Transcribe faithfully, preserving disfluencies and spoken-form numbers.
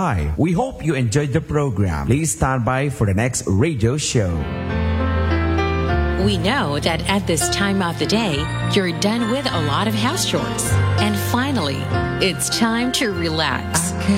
by. We hope you enjoyed the program. Please stand by for the next radio show. We know that at this time of the day, you're done with a lot of house chores. And finally, it's time to relax.